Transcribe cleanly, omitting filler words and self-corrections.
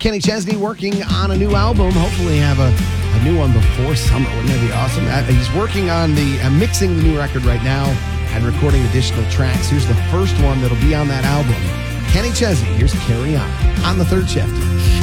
Kenny Chesney working on a new album. Hopefully have a new one before summer. Wouldn't that be awesome? He's working on mixing the new record right now and recording additional tracks. Here's the first one that'll be on that album. Kenny Chesney, here's Carry On the Third Shift.